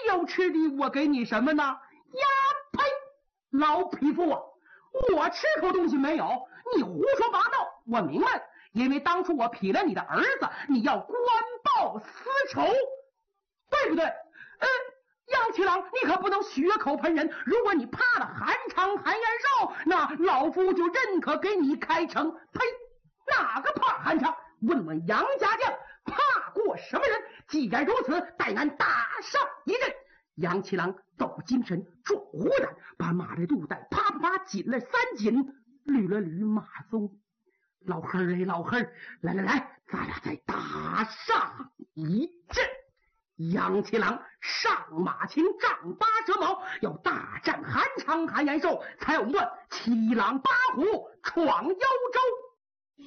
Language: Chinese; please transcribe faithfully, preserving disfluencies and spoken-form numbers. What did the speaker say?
要吃的我给你什么呢？呀呸！老匹夫啊，我吃口东西没有？你胡说八道！我明白了，因为当初我劈了你的儿子，你要官报私仇，对不对？呃，杨七郎，你可不能血口喷人。如果你怕了韩昌、韩延寿，那老夫就认可给你开城。呸！哪个怕韩昌？问问杨家将，怕过什么人？既然如此，待俺打上一阵。杨七郎抖精神，壮虎胆，把马的肚带啪啪啪紧了三紧，捋了捋马鬃。老黑儿哎，老黑儿，来来来，咱俩再打上一阵。杨七郎上马擒丈八蛇矛，要大战韩昌、韩延寿，才有一段七狼八虎闯幽州。